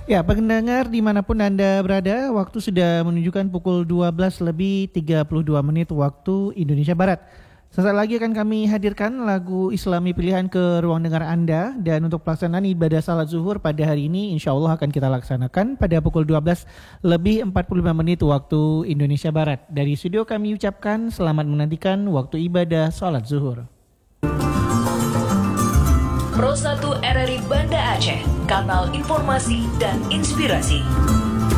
Ya, pendengar dimanapun Anda berada, waktu sudah menunjukkan pukul 12:32 waktu Indonesia Barat. Sesaat lagi akan kami hadirkan lagu Islami pilihan ke ruang dengar Anda. Dan untuk pelaksanaan ibadah salat zuhur pada hari ini insya Allah akan kita laksanakan pada pukul 12:45 waktu Indonesia Barat. Dari studio kami ucapkan selamat menantikan waktu ibadah salat zuhur. Pro 1 RRI Banda Aceh, kanal informasi dan inspirasi.